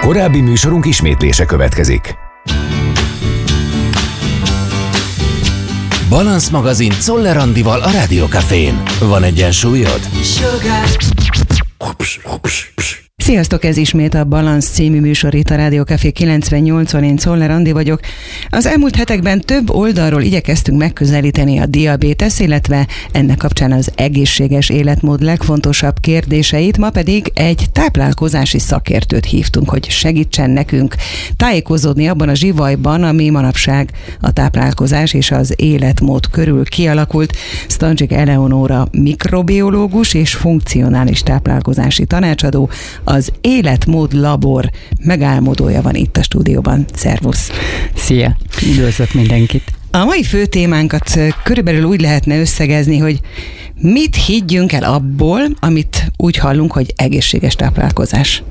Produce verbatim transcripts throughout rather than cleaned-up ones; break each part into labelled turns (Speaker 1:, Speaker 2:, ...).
Speaker 1: Korábbi műsorunk ismétlése következik. Balansz magazin Czoller Andival a Rádió Cafén. Van egyensúlyod?
Speaker 2: Hops, hops, hops.
Speaker 3: Sziasztok, ez ismét a Balansz című műsor itt a Rádió Café kilencvennyolcon, én Czoller Andi vagyok. Az elmúlt hetekben több oldalról igyekeztünk megközelíteni a diabétesz, illetve ennek kapcsán az egészséges életmód legfontosabb kérdéseit, ma pedig egy táplálkozási szakértőt hívtunk, hogy segítsen nekünk tájékozódni abban a zsivajban, ami manapság a táplálkozás és az életmód körül kialakult. Stancsik Eleonóra mikrobiológus és funkcionális táplálkozási tanácsadó, az Életmód Labor megálmodója van itt a stúdióban. Szervusz!
Speaker 4: Szia! Üdvözlök mindenkit!
Speaker 3: A mai fő témánkat körülbelül úgy lehetne összegezni, hogy mit higgyünk el abból, amit úgy hallunk, hogy egészséges táplálkozás.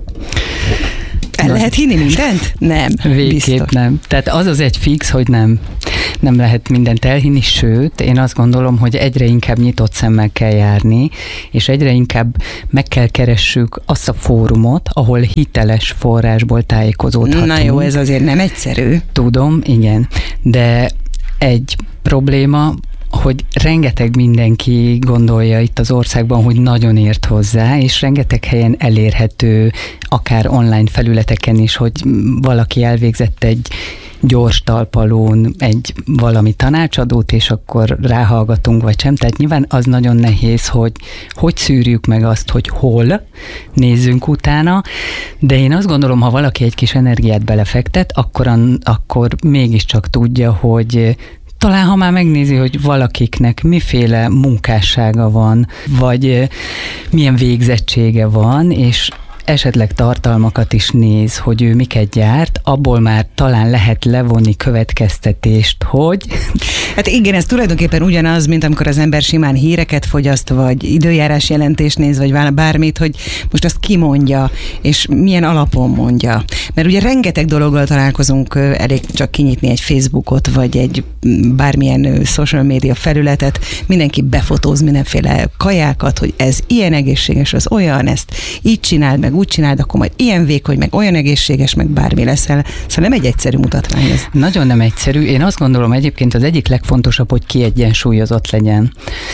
Speaker 3: El lehet hinni mindent? Nem.
Speaker 4: Végképp nem. Tehát az az egy fix, hogy nem. Nem lehet mindent elhinni, sőt, én azt gondolom, hogy egyre inkább nyitott szemmel kell járni, és egyre inkább meg kell keressük azt a fórumot, ahol hiteles forrásból tájékozódhatunk.
Speaker 3: Na jó, ez azért nem egyszerű.
Speaker 4: Tudom, igen. De egy probléma, hogy rengeteg mindenki gondolja itt az országban, hogy nagyon ért hozzá, és rengeteg helyen elérhető, akár online felületeken is, hogy valaki elvégzett egy gyors talpalón egy valami tanácsadót, és akkor ráhallgatunk, vagy sem. Tehát nyilván az nagyon nehéz, hogy hogy szűrjük meg azt, hogy hol nézzünk utána, de én azt gondolom, ha valaki egy kis energiát belefektet, akkor, akkor mégiscsak tudja, hogy talán, ha már megnézi, hogy valakiknek miféle munkássága van, vagy milyen végzettsége van, és esetleg tartalmakat is néz, hogy ő miket gyárt, abból már talán lehet levonni következtetést, hogy...
Speaker 3: Hát igen, ez tulajdonképpen ugyanaz, mint amikor az ember simán híreket fogyaszt, vagy időjárás jelentést néz, vagy bármit, hogy most azt kimondja, és milyen alapon mondja. Mert ugye rengeteg dologgal találkozunk, elég csak kinyitni egy Facebookot, vagy egy bármilyen social media felületet, mindenki befotóz mindenféle kajákat, hogy ez ilyen egészséges, az olyan, ezt így csináld, meg úgy csináld, akkor majd ilyen vékony, meg olyan egészséges, meg bármi leszel. Szóval nem egy egyszerű mutatvány ez.
Speaker 4: Nagyon nem egyszerű. Én azt gondolom egyébként az egyik legfontosabb, hogy kiegyensúlyozott legyen.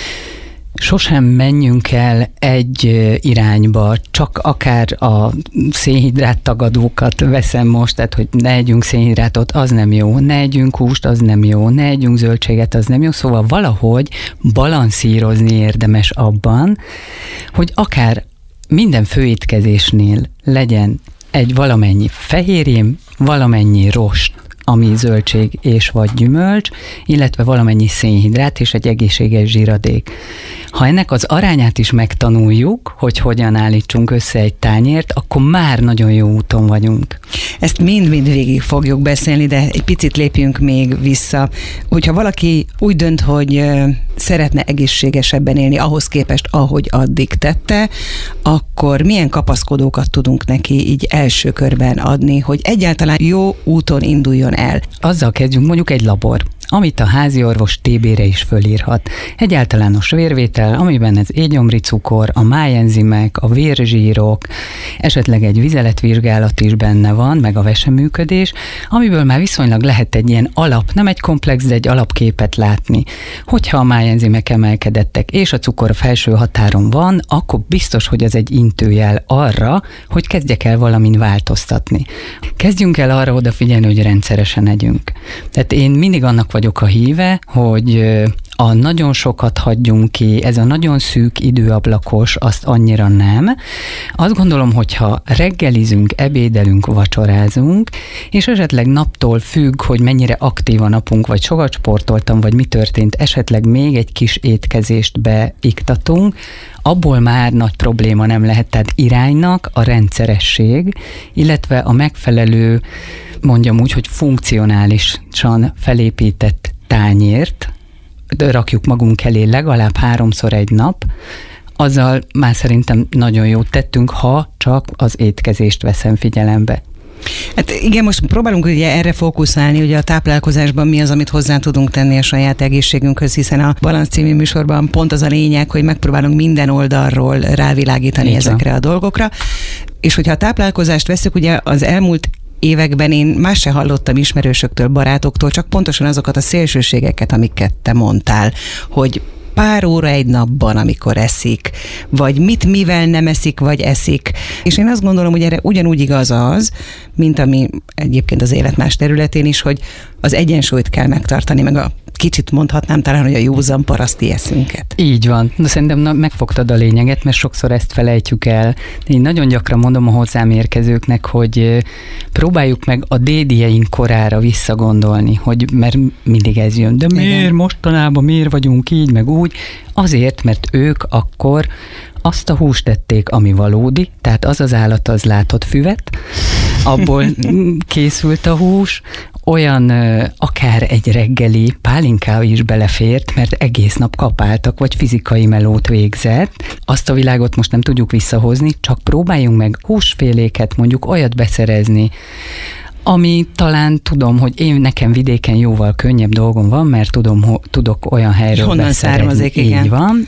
Speaker 4: Sosem menjünk el egy irányba, csak akár a szénhidrát tagadókat veszem most, tehát hogy ne együnk szénhidrátot, az nem jó, ne együnk húst, az nem jó, ne együnk zöldséget, az nem jó, szóval valahogy balanszírozni érdemes abban, hogy akár minden főétkezésnél legyen egy valamennyi fehérjém, valamennyi rost, ami zöldség és vagy gyümölcs, illetve valamennyi szénhidrát és egy egészséges zsíradék. Ha ennek az arányát is megtanuljuk, hogy hogyan állítsunk össze egy tányért, akkor már nagyon jó úton vagyunk.
Speaker 3: Ezt mind-mind végig fogjuk beszélni, de egy picit lépjünk még vissza. Hogyha valaki úgy dönt, hogy szeretne egészségesebben élni, ahhoz képest, ahogy addig tette, akkor milyen kapaszkodókat tudunk neki így első körben adni, hogy egyáltalán jó úton induljon el?
Speaker 4: Azzal kezdjünk, mondjuk egy labor, amit a házi orvos té bére is fölírhat. Egy általános vérvétel, amiben az égyomri cukor, a májenzimek, a vérzsírok, esetleg egy vizeletvizsgálat is benne van, meg a veseműködés, amiből már viszonylag lehet egy ilyen alap, nem egy komplex, de egy alapképet látni. Hogyha a májenzimek emelkedettek, és a cukor felső határon van, akkor biztos, hogy az egy intőjel arra, hogy kezdjek el valamin változtatni. Kezdjünk el arra odafigyelni, hogy rendszeresen együnk. Tehát én mindig annak vagyok a híve, hogy a nagyon sokat hagyjunk ki, ez a nagyon szűk időablakos, azt annyira nem. Azt gondolom, hogyha reggelizünk, ebédelünk, vacsorázunk, és esetleg naptól függ, hogy mennyire aktív a napunk, vagy sokat sportoltam, vagy mi történt, esetleg még egy kis étkezést beiktatunk, abból már nagy probléma nem lehet. Tehát iránynak a rendszeresség, illetve a megfelelő, mondjam úgy, hogy funkcionálisan felépített tányért, rakjuk magunk elé legalább háromszor egy nap, azzal már szerintem nagyon jót tettünk, ha csak az étkezést veszem figyelembe.
Speaker 3: Hát igen, most próbálunk ugye erre fókuszálni, ugye a táplálkozásban mi az, amit hozzá tudunk tenni a saját egészségünkhöz, hiszen a Balansz című műsorban pont az a lényeg, hogy megpróbálunk minden oldalról rávilágítani Így ezekre van. a dolgokra. És hogyha a táplálkozást veszük, ugye az elmúlt években én más se hallottam ismerősöktől, barátoktól, csak pontosan azokat a szélsőségeket, amiket te mondtál, hogy pár óra egy napban, amikor eszik, vagy mit mivel nem eszik, vagy eszik. És én azt gondolom, hogy erre ugyanúgy igaz az, mint ami egyébként az élet más területén is, hogy az egyensúlyt kell megtartani, meg a kicsit mondhatnám talán, hogy a józan paraszti eszünket.
Speaker 4: Így van. De szerintem na, megfogtad a lényeget, mert sokszor ezt felejtjük el. Én nagyon gyakran mondom a hozzám érkezőknek, hogy próbáljuk meg a dédieink korára visszagondolni, hogy mert mindig ez jön. De miért Igen. mostanában, miért vagyunk így, meg úgy? Azért, mert ők akkor azt a húst tették, ami valódi, tehát az az állat, az látott füvet, abból készült a hús, olyan akár egy reggeli pálinká is belefért, mert egész nap kapáltak, vagy fizikai melót végzett. Azt a világot most nem tudjuk visszahozni, csak próbáljunk meg húsféléket, mondjuk olyat beszerezni, ami talán tudom, hogy én nekem vidéken jóval könnyebb dolgom van, mert tudom, ho, tudok olyan helyről
Speaker 3: Honnan
Speaker 4: beszerezni.
Speaker 3: származik, igen.
Speaker 4: Így van.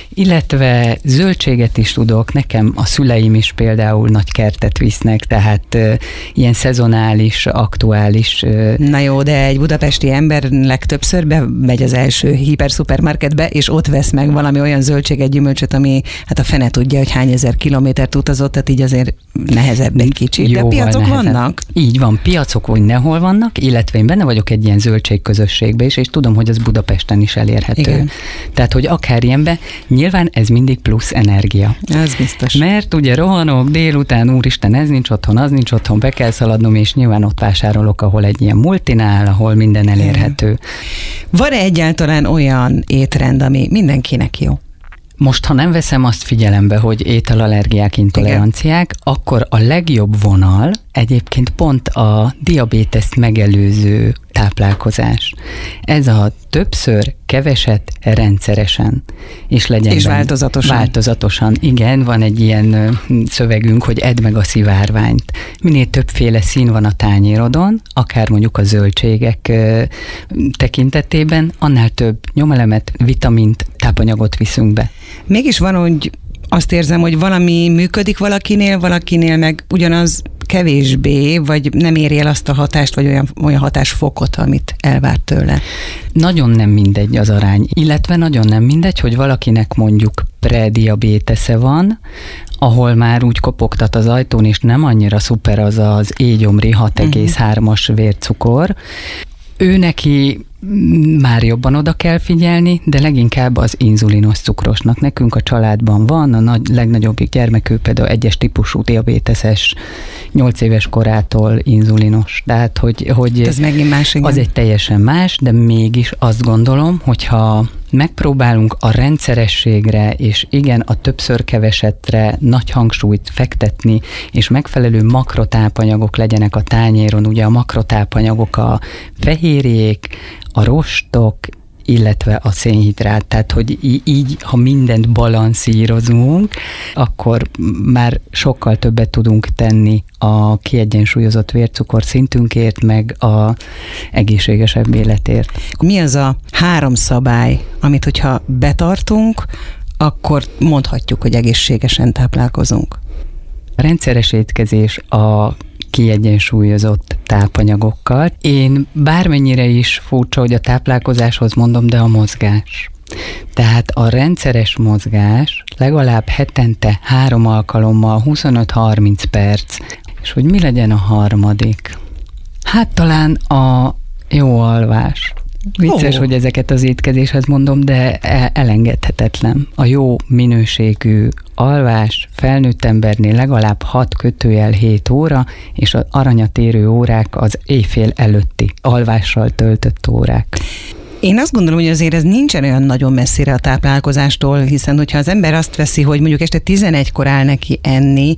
Speaker 4: Illetve zöldséget is tudok. Nekem a szüleim is például nagy kertet visznek, tehát uh, ilyen szezonális, aktuális. Uh,
Speaker 3: Na jó, de egy budapesti ember legtöbbször bemegy az első hiperszupermarketbe, és ott vesz meg valami olyan zöldséget, gyümölcsöt, ami hát a fene tudja, hogy hány ezer kilométert utazott, tehát így azért nehezebb egy kicsit. De piacok nehezebb. vannak?
Speaker 4: Így van. Piacok úgy nehol vannak, illetve én benne vagyok egy ilyen zöldségközösségbe is, és tudom, hogy az Budapesten is elérhető. Igen. Tehát, hogy akár ilyenbe, nyilván ez mindig plusz energia.
Speaker 3: Ez biztos.
Speaker 4: Mert ugye rohanok délután, úristen, ez nincs otthon, az nincs otthon, be kell szaladnom, és nyilván ott vásárolok, ahol egy ilyen multinál, ahol minden elérhető.
Speaker 3: Van-e egyáltalán olyan étrend, ami mindenkinek jó?
Speaker 4: Most, ha nem veszem azt figyelembe, hogy ételallergiák, intoleranciák, Igen. akkor a legjobb vonal egyébként pont a diabéteszt megelőző táplálkozás. Ez a többször, keveset, rendszeresen. És legyen
Speaker 3: És benne. változatosan.
Speaker 4: Változatosan. Igen, van egy ilyen szövegünk, hogy edd meg a szivárványt. Minél többféle szín van a tányérodon, akár mondjuk a zöldségek tekintetében, annál több nyomelemet, vitamint, tápanyagot viszünk be.
Speaker 3: Mégis van, hogy azt érzem, hogy valami működik valakinél, valakinél meg ugyanaz kevésbé, vagy nem éri el azt a hatást, vagy olyan, olyan hatásfokot, amit elvárt tőle.
Speaker 4: Nagyon nem mindegy az arány, illetve nagyon nem mindegy, hogy valakinek mondjuk prediabétesze van, ahol már úgy kopogtat az ajtón, és nem annyira szuper az az égyomri hat egész hármas vércukor. Ő neki már jobban oda kell figyelni, de leginkább az inzulinos cukrosnak. Nekünk a családban van, a nagy, legnagyobbik gyermekük például egyes típusú diabéteses, nyolc éves korától inzulinos. Tehát, hogy, hogy
Speaker 3: ez megint más, igen.
Speaker 4: Az egy teljesen más, de mégis azt gondolom, hogyha megpróbálunk a rendszerességre, és igen, a többször kevesetre nagy hangsúlyt fektetni, és megfelelő makrotápanyagok legyenek a tányéron, ugye a makrotápanyagok a fehérjék, a rostok, illetve a szénhidrát. Tehát, hogy így, ha mindent balanszírozunk, akkor már sokkal többet tudunk tenni a kiegyensúlyozott vércukor szintünkért, meg a egészségesebb életért.
Speaker 3: Mi az a három szabály, amit hogyha betartunk, akkor mondhatjuk, hogy egészségesen táplálkozunk?
Speaker 4: A rendszeres étkezés, a kiegyensúlyozott tápanyagokkal. Én bármennyire is furcsa, hogy a táplálkozáshoz mondom, de a mozgás. Tehát a rendszeres mozgás legalább hetente három alkalommal huszonöt-harminc perc. És hogy mi legyen a harmadik? Hát talán a jó alvás. Vicces, oh. hogy ezeket az étkezéshez mondom, de elengedhetetlen. A jó minőségű alvás felnőtt embernél legalább hat kötőjel hét óra, és az aranyat érő órák az éjfél előtti alvással töltött órák.
Speaker 3: Én azt gondolom, hogy azért ez nincsen olyan nagyon messzire a táplálkozástól, hiszen hogyha az ember azt veszi, hogy mondjuk este tizenegykor áll neki enni,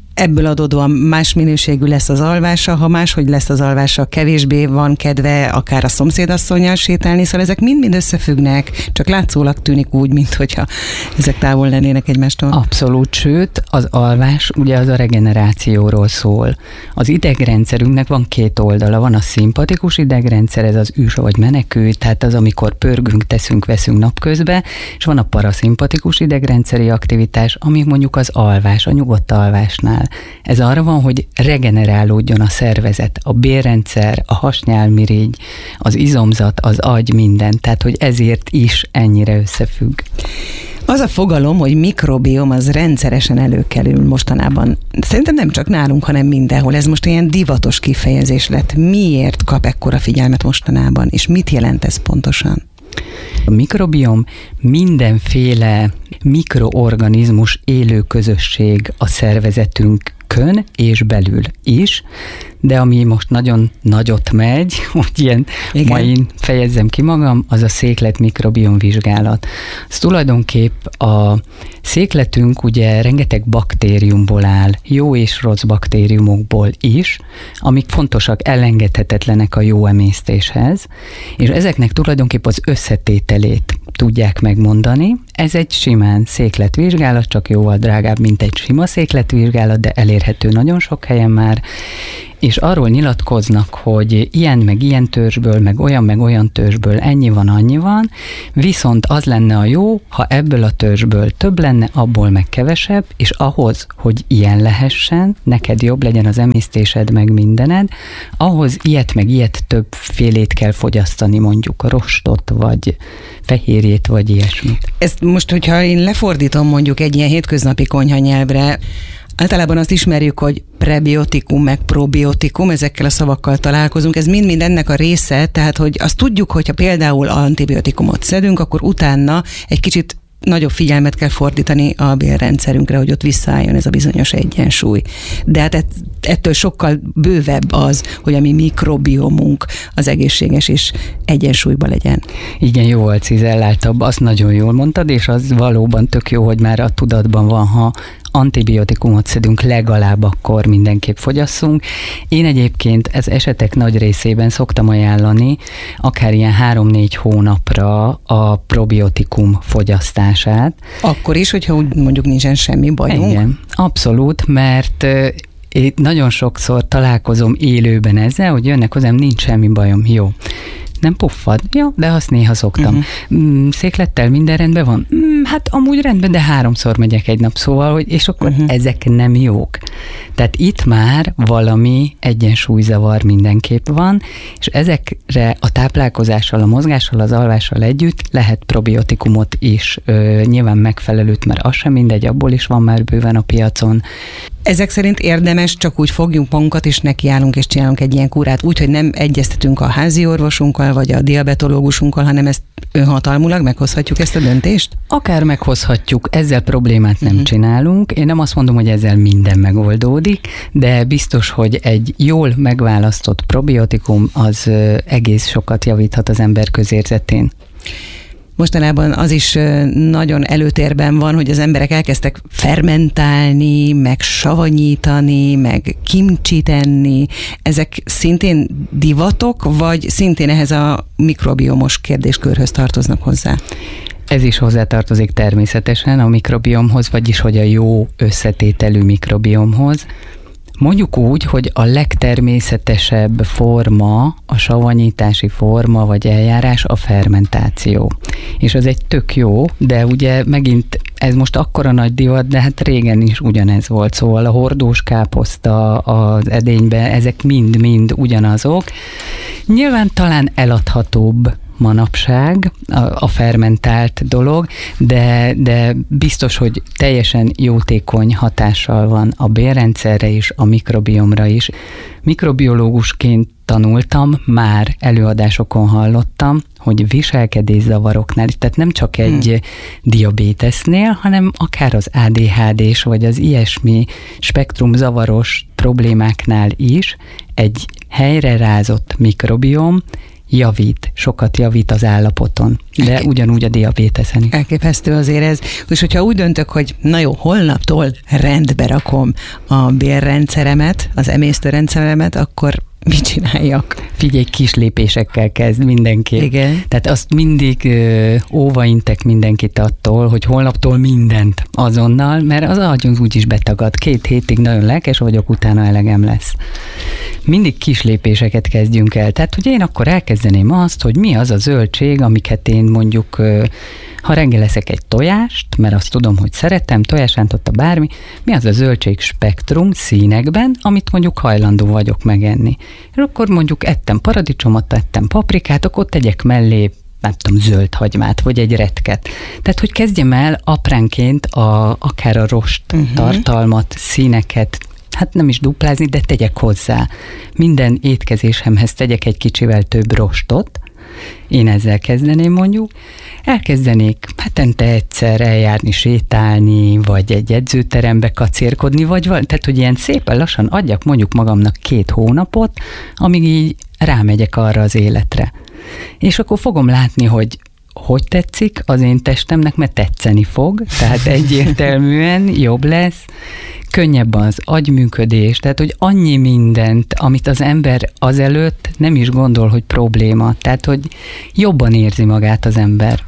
Speaker 3: ebből adódóan más minőségű lesz az alvása, ha máshogy lesz az alvása, kevésbé van kedve akár a szomszédasszonnyal sétálni, szóval ezek mind-mind összefüggnek, csak látszólag tűnik úgy, minthogyha ezek távol lennének egymástól.
Speaker 4: Abszolút, sőt, az alvás ugye az a regenerációról szól. Az idegrendszerünknek van két oldala, van a szimpatikus idegrendszer, ez az üs vagy menekül, tehát az, amikor pörgünk, teszünk, veszünk napközben, és van a paraszimpatikus idegrendszeri aktivitás, ami mondjuk az alvás, a nyugodt alvásnál. Ez arra van, hogy regenerálódjon a szervezet, a bélrendszer, a hasnyálmirigy, az izomzat, az agy, minden. Tehát, hogy ezért is ennyire összefügg.
Speaker 3: Az a fogalom, hogy mikrobiom, az rendszeresen előkerül mostanában. Szerintem nem csak nálunk, hanem mindenhol. Ez most ilyen divatos kifejezés lett. Miért kap ekkora figyelmet mostanában, és mit jelent ez pontosan?
Speaker 4: A mikrobiom mindenféle mikroorganizmus élő közösség a szervezetünkön és belül is, de ami most nagyon nagyot megy, hogy ilyen ma én fejezzem ki magam, az a széklet mikrobiom vizsgálat. Ez tulajdonképp a székletünk ugye rengeteg baktériumból áll, jó és rossz baktériumokból is, amik fontosak, elengedhetetlenek a jó emésztéshez, és ezeknek tulajdonképp az összetételét tudják megmondani. Ez egy simán székletvizsgálat, csak jóval drágább, mint egy sima székletvizsgálat, de elérhető nagyon sok helyen már, és arról nyilatkoznak, hogy ilyen meg ilyen törzsből, meg olyan meg olyan törzsből ennyi van, annyi van, viszont az lenne a jó, ha ebből a törzsből több lenne, abból meg kevesebb, és ahhoz, hogy ilyen lehessen, neked jobb legyen az emésztésed, meg mindened, ahhoz ilyet meg ilyet többfélét kell fogyasztani, mondjuk rostot, vagy fehérjét, vagy ilyesmit.
Speaker 3: Ezt most, hogyha én lefordítom mondjuk egy ilyen hétköznapi konyhanyelvre, általában azt ismerjük, hogy prebiotikum, meg probiotikum, ezekkel a szavakkal találkozunk, ez mind-mind ennek a része, tehát hogy azt tudjuk, hogyha például antibiotikumot szedünk, akkor utána egy kicsit nagyobb figyelmet kell fordítani a bélrendszerünkre, hogy ott visszaálljon ez a bizonyos egyensúly. De hát ettől sokkal bővebb az, hogy a mi mikrobiomunk az egészséges és egyensúlyban legyen.
Speaker 4: Igen, jóval cizelláltabb, azt nagyon jól mondtad, és az valóban tök jó, hogy már a tudatban van, ha antibiotikumot szedünk, legalább akkor mindenképp fogyasszunk. Én egyébként ez esetek nagy részében szoktam ajánlani, akár ilyen három-négy hónapra a probiotikum fogyasztását.
Speaker 3: Akkor is, hogyha úgy mondjuk nincsen semmi bajunk?
Speaker 4: Igen, abszolút, mert én nagyon sokszor találkozom élőben ezzel, hogy jönnek hozzám, nincs semmi bajom, jó. Nem puffad? Ja, de azt néha szoktam. Uh-huh. Széklettel minden rendben van? Hát amúgy rendben, de háromszor megyek egy nap, szóval, hogy és akkor uh-huh. ezek nem jók. Tehát itt már valami egyensúlyzavar mindenképp van, és ezekre a táplálkozással, a mozgással, az alvással együtt lehet probiotikumot is, ö, nyilván megfelelőt, mert az sem mindegy, abból is van már bőven a piacon.
Speaker 3: Ezek szerint érdemes, csak úgy fogjunk magunkat, és nekiállunk, és csinálunk egy ilyen kúrát, úgy, hogy nem egyeztetünk a házi orvosunkkal, vagy a diabetológusunkkal, hanem ezt önhatalmulag meghozhatjuk ezt a döntést?
Speaker 4: Akár meghozhatjuk, ezzel problémát nem uh-huh. csinálunk. Én nem azt mondom, hogy ezzel minden megoldódik, de biztos, hogy egy jól megválasztott probiotikum az egész sokat javíthat az ember közérzetén.
Speaker 3: Mostanában az is nagyon előtérben van, hogy az emberek elkezdtek fermentálni, meg savanyítani, meg kimcsit enni. Ezek szintén divatok, vagy szintén ehhez a mikrobiomos kérdéskörhöz tartoznak hozzá?
Speaker 4: Ez is hozzátartozik természetesen a mikrobiomhoz, vagyis hogy a jó összetételű mikrobiomhoz. Mondjuk úgy, hogy a legtermészetesebb forma, a savanyítási forma vagy eljárás a fermentáció. És az egy tök jó, de ugye megint ez most akkora nagy divat, de hát régen is ugyanez volt, szóval a hordós káposzta az edénybe, ezek mind-mind ugyanazok. Nyilván talán eladhatóbb manapság a, a fermentált dolog, de, de biztos, hogy teljesen jótékony hatással van a bélrendszerre is, a mikrobiomra is. Mikrobiológusként tanultam, már előadásokon hallottam, hogy viselkedészavaroknál, tehát nem csak egy hmm. diabétesznél, hanem akár az á dé há dés vagy az ilyesmi spektrumzavaros problémáknál is egy helyre rázott mikrobiom javít, sokat javít az állapoton, de Elkép... ugyanúgy a diabéteszen is.
Speaker 3: Elképesztő azért ez. És hogyha úgy döntök, hogy na jó, holnaptól rendbe rakom a bélrendszeremet, az emésztőrendszeremet, akkor mit csináljak?
Speaker 4: Figyelj, kis lépésekkel kezd mindenki.
Speaker 3: Igen.
Speaker 4: Tehát azt mindig ö, óvaintek mindenkit attól, hogy holnaptól mindent azonnal, mert az agyunk úgyis betagad. Két hétig nagyon lelkes vagyok, utána elegem lesz. Mindig kis lépéseket kezdjünk el. Tehát, hogy én akkor elkezdeném azt, hogy mi az a zöldség, amiket én mondjuk, ö, ha reggel eszek egy tojást, mert azt tudom, hogy szeretem, tojásrántotta bármi, mi az a zöldség spektrum színekben, amit mondjuk hajlandó vagyok megenni. És akkor mondjuk ettem paradicsomot, ettem paprikát, akkor tegyek mellé, nem tudom, zöld hagymát, vagy egy retket. Tehát, hogy kezdjem el apránként a, akár a rost uh-huh. tartalmat, színeket, hát nem is duplázni, de tegyek hozzá. Minden étkezésemhez tegyek egy kicsivel több rostot. Én ezzel kezdeném mondjuk. Elkezdenék hetente egyszer eljárni, sétálni, vagy egy edzőterembe kacérkodni, vagy val- tehát, hogy ilyen szépen lassan adjak mondjuk magamnak két hónapot, amíg így rámegyek arra az életre. És akkor fogom látni, hogy hogy tetszik az én testemnek, mert tetszeni fog, tehát egyértelműen jobb lesz, könnyebb az agyműködés, tehát hogy annyi mindent, amit az ember azelőtt nem is gondol, hogy probléma, tehát hogy jobban érzi magát az ember.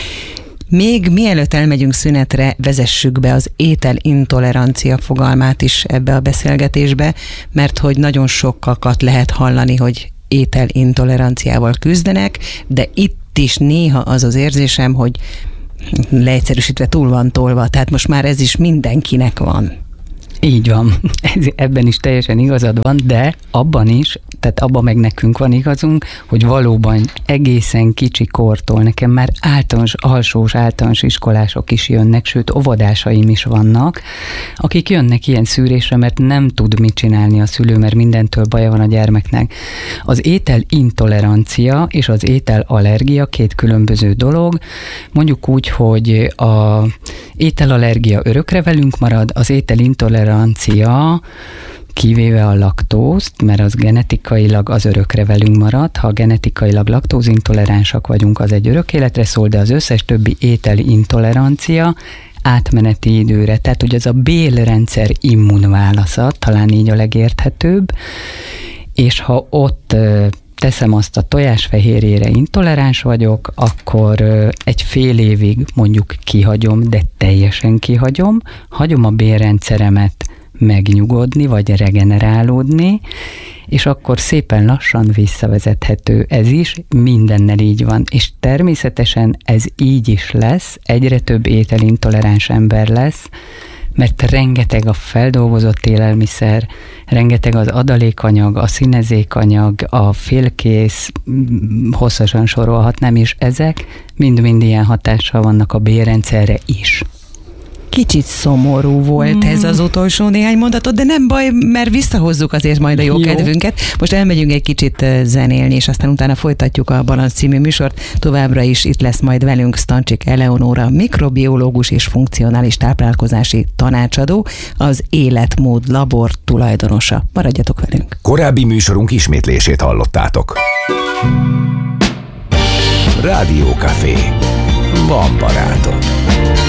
Speaker 3: Még mielőtt elmegyünk szünetre, vezessük be az ételintolerancia fogalmát is ebbe a beszélgetésbe, mert hogy nagyon sokakat lehet hallani, hogy ételintoleranciával küzdenek, de itt is néha az az érzésem, hogy leegyszerűsítve túl van tolva, tehát most már ez is mindenkinek van.
Speaker 4: Így van, ez, ebben is teljesen igazad van, de abban is, tehát abban meg nekünk van igazunk, hogy valóban egészen kicsi kortól, nekem már általános, alsós általános iskolások is jönnek, sőt óvodásaim is vannak, akik jönnek ilyen szűrésre, mert nem tud mit csinálni a szülő, mert mindentől baja van a gyermeknek. Az ételintolerancia és az ételallergia két különböző dolog. Mondjuk úgy, hogy a ételallergia örökre velünk marad, az ételintolerancia kivéve a laktózt, mert az genetikailag az örökre velünk marad. Ha genetikailag laktózintoleránsak vagyunk, az egy örök életre szól, de az összes többi ételintolerancia átmeneti időre. Tehát, hogy az a bélrendszer immunválasza, talán így a legérthetőbb, és ha ott teszem azt a tojásfehérjére intoleráns vagyok, akkor egy fél évig mondjuk kihagyom, de teljesen kihagyom, hagyom a bélrendszeremet megnyugodni, vagy regenerálódni, és akkor szépen lassan visszavezethető ez is, mindennel így van. És természetesen ez így is lesz, egyre több ételintoleráns ember lesz, mert rengeteg a feldolgozott élelmiszer, rengeteg az adalékanyag, a színezékanyag, a félkész, hosszasan sorolhatnám, és ezek mind-mind ilyen hatással vannak a bélrendszerre is.
Speaker 3: Kicsit szomorú volt ez az utolsó néhány mondatot, de nem baj, mert visszahozzuk azért majd a jó, jó kedvünket. Most elmegyünk egy kicsit zenélni, és aztán utána folytatjuk a Balansz című műsort. Továbbra is itt lesz majd velünk Stancsik Eleonóra, mikrobiológus és funkcionális táplálkozási tanácsadó, az Életmód Labor tulajdonosa. Maradjatok velünk!
Speaker 1: Korábbi műsorunk ismétlését hallottátok. Rádió Café. Van barátod.